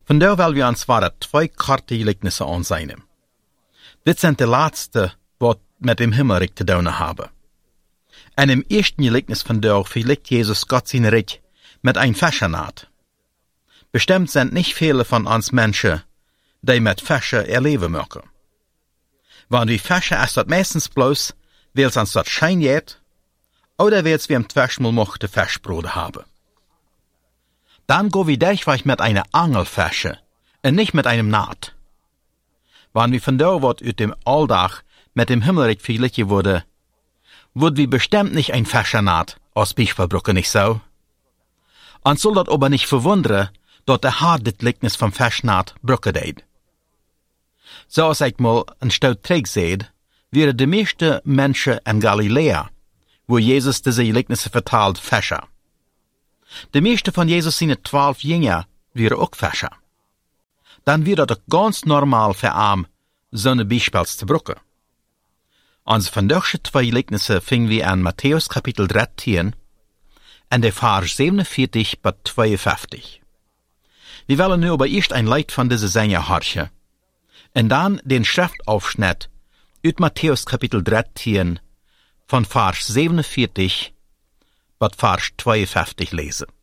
Vandaar willen wir uns zwar 2 korte gelijkenissen aanzien. Dit zijn de laatste wat met dem Himmelreich te doen hebben. En im eersten gelijkenis vandaar vergleicht Jezus Gott zijn Reich met een Fischernaad. Bestimmt sind nicht viele von uns Menschen, die mit Fischer erleben mögen. Wenn wir Fischer ist das meistens bloß, weil es uns das schein geht, oder weil wir im Zwischenmal mochte Fischbrote haben. Dann gehen wir durchweg mit einer Angel fischen und nicht mit einem Naht. Wenn wir von da wat uit dem Alldach mit dem Himmelreich verglichen wurde, würden wir bestimmt nicht ein Fischernaht aus Bischverbrücke, nicht so? Und soll das aber nicht verwundern, dat der Herr dit Gleichnis vom Fischnaad brücke deed. So als ich mal ein Stück terug seht, wären die meisten Menschen in Galiläa, wo Jesus diese Gleichnisse vertalt, Fischer. Die meisten von Jesus seine 12 Jünger wären auch Fischer. Dann wäre das ganz normal für ihn, so eine Beispiels zu brücken. Onze vandaagse 2 Gleichnisse fingen wir an Matthäus Kapitel 13 en de Vers 47 bis 52. Wir wollen nu aber erst ein Lied von dieser Sänger horchen. Und dann den Schriftaufschnitt uit Matthäus Kapitel 13 von Vers 47 bis Vers 52 lesen.